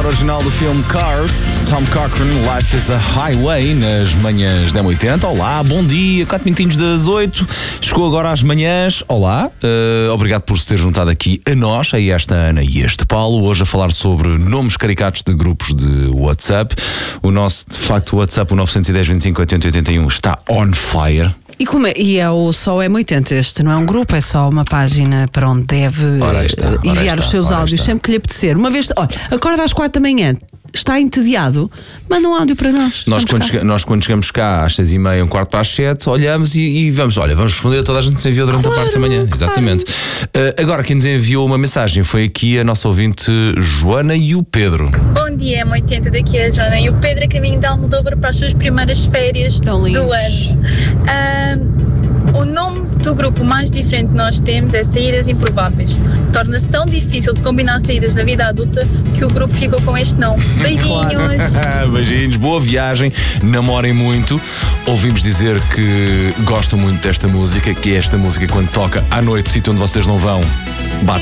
original do filme Cars, Tom Cochrane, Life is a Highway, nas manhãs da 80. Olá, bom dia, 4 minutinhos das 8. Chegou agora às manhãs. Olá, obrigado por se ter juntado aqui a nós, a esta Ana e este Paulo, hoje a falar sobre nomes caricatos de grupos de WhatsApp. O nosso, de facto, WhatsApp, o 910 25 80 81, está on fire. E é o Só M80, este não é um grupo, é só uma página para onde deve enviar os seus áudios sempre que lhe apetecer. Uma vez, olha, acorda às 4 da manhã, está entediado, manda um áudio para nós. Nós quando chegamos cá às 6h30, 6:45, olhamos e vamos responder a toda a gente que nos enviou durante a parte da manhã. Claro. Exatamente. Agora, quem nos enviou uma mensagem foi aqui a nossa ouvinte Joana e o Pedro. Bom dia, M80, daqui é a Joana e o Pedro a caminho de Almodóvar para as suas primeiras férias do ano. O nome do grupo mais diferente que nós temos é Saídas Improváveis. Torna-se tão difícil de combinar saídas na vida adulta que o grupo ficou com este nome. Beijinhos! Beijinhos, boa viagem, namorem muito. Ouvimos dizer que gostam muito desta música, que esta música, quando toca à noite, sítio onde vocês não vão, bate